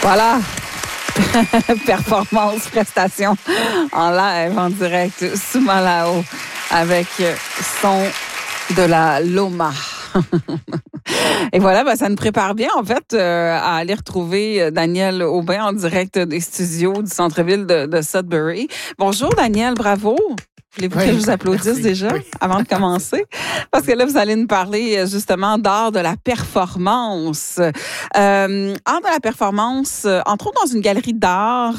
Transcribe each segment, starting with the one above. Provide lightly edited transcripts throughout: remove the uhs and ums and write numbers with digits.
Voilà. Performance, prestation en live, en direct, sous Malao, avec son de la Loma. Et voilà, ben, ça nous prépare bien, en fait, à aller retrouver Daniel Aubin en direct des studios du centre-ville de Sudbury. Bonjour, Daniel, bravo. Voulez-vous que je vous applaudisse déjà avant de commencer? Parce que là, vous allez nous parler justement d'art de la performance. Art de la performance, entre autres dans une galerie d'art,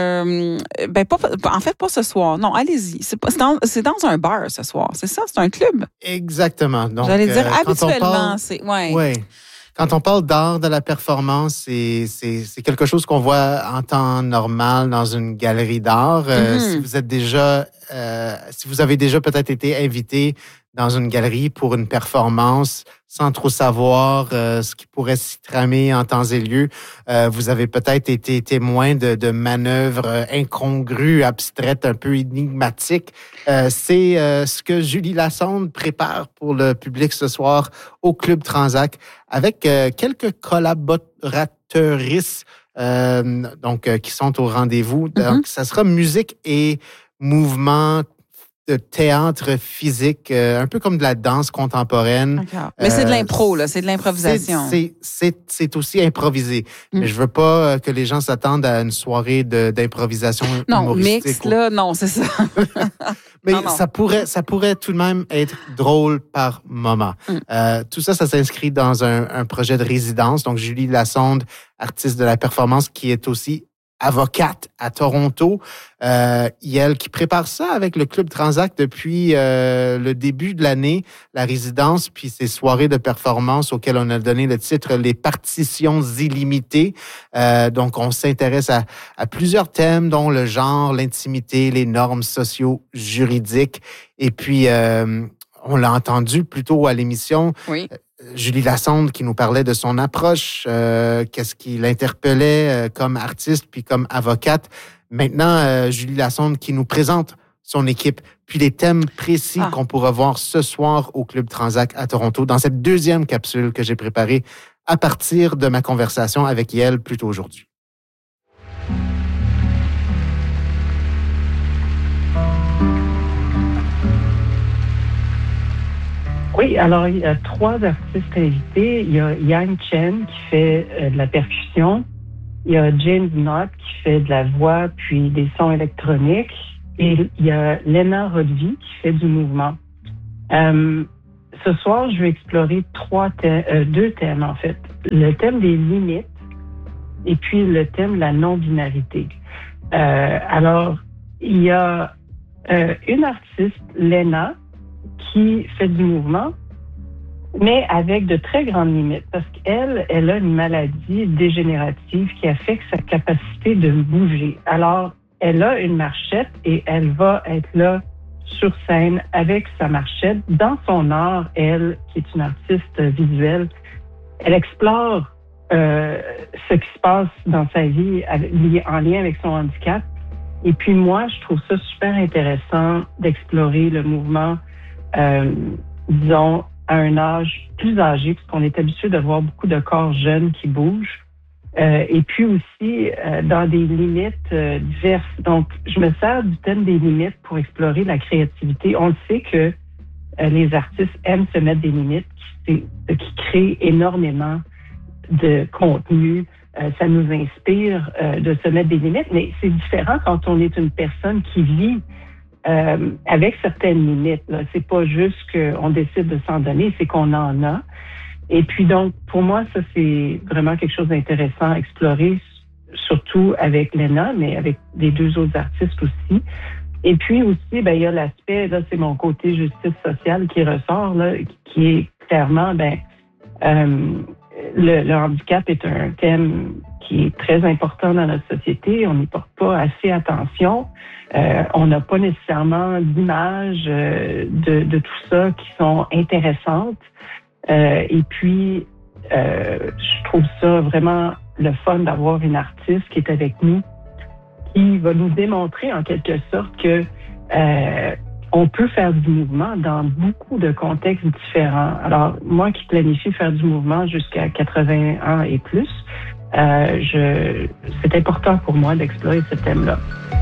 pas ce soir. Non, allez-y. C'est dans un bar ce soir, c'est ça? C'est un club? Exactement. Donc, j'allais dire habituellement, c'est... Oui. Quand on parle d'art de la performance, c'est quelque chose qu'on voit en temps normal dans une galerie d'art. Si vous avez déjà peut-être été invité dans une galerie pour une performance sans trop savoir ce qui pourrait s'y tramer en temps et lieu, vous avez peut-être été témoin de manœuvres incongrues, abstraites, un peu énigmatiques. C'est ce que Julie Lassonde prépare pour le public ce soir au Club Transac avec quelques collaborateuristes qui sont au rendez-vous. Donc, ça sera musique et mouvement de théâtre physique, un peu comme de la danse contemporaine. D'accord. Mais c'est de l'impro, là, c'est de l'improvisation. C'est aussi improvisé. Mais je veux pas que les gens s'attendent à une soirée d'improvisation humoristique. Mix, là, non, c'est ça. Mais ça pourrait tout de même être drôle par moment. Tout ça s'inscrit dans un projet de résidence. Donc, Julie Lassonde, artiste de la performance, qui est aussi avocate à Toronto. Elle qui prépare ça avec le Club Transac depuis le début de l'année, la résidence, puis ces soirées de performance auxquelles on a donné le titre « Les partitions illimitées ». Donc, on s'intéresse à plusieurs thèmes, dont le genre, l'intimité, les normes socio-juridiques. Et puis, on l'a entendu plus tôt à l'émission. Oui. Julie Lassonde qui nous parlait de son approche, qu'est-ce qui l'interpellait comme artiste puis comme avocate. Maintenant, Julie Lassonde qui nous présente son équipe, puis les thèmes précis qu'on pourra voir ce soir au Club Transac à Toronto dans cette deuxième capsule que j'ai préparée à partir de ma conversation avec elle plus tôt aujourd'hui. Oui, alors il y a 3 artistes invités. Il y a Yang Chen qui fait de la percussion. Il y a James Knott qui fait de la voix puis des sons électroniques. Et il y a Lena Rodvi qui fait du mouvement. Ce soir, je vais explorer 2 thèmes en fait. Le thème des limites et puis le thème de la non-binarité. Alors, il y a une artiste, Lena, qui fait du mouvement, mais avec de très grandes limites, parce qu'elle a une maladie dégénérative qui affecte sa capacité de bouger. Alors, elle a une marchette et elle va être là sur scène avec sa marchette. Dans son art, elle, qui est une artiste visuelle, elle explore ce qui se passe dans sa vie en lien avec son handicap. Et puis moi, je trouve ça super intéressant d'explorer le mouvement disons, à un âge plus âgé, puisqu'on est habitué de voir beaucoup de corps jeunes qui bougent, et puis aussi dans des limites diverses. Donc, je me sers du thème des limites pour explorer la créativité. On le sait que les artistes aiment se mettre des limites, qui créent énormément de contenu. Ça nous inspire de se mettre des limites, mais c'est différent quand on est une personne qui vit avec certaines limites. Là. C'est pas juste qu'on décide de s'en donner, c'est qu'on en a. Et puis donc, pour moi, ça, c'est vraiment quelque chose d'intéressant à explorer, surtout avec Lena, mais avec les 2 autres artistes aussi. Et puis aussi, il y a l'aspect, là, c'est mon côté justice sociale qui ressort, là, qui est clairement, le handicap est un thème qui est très important dans notre société. On n'y porte pas assez attention. On n'a pas nécessairement d'images de tout ça qui sont intéressantes. Et puis, je trouve ça vraiment le fun d'avoir une artiste qui est avec nous, qui va nous démontrer en quelque sorte que on peut faire du mouvement dans beaucoup de contextes différents. Alors, moi qui planifie faire du mouvement jusqu'à 80 ans et plus, c'est important pour moi d'explorer ce thème-là.